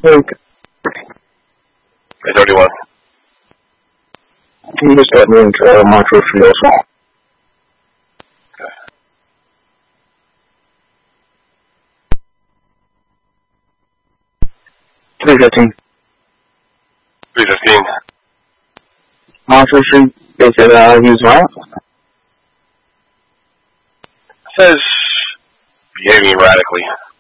Okay. 31. Can you just add me into Montreal Free also? Okay. 315. 315. Montreal Free, they said he was violent? Says behaving erratically.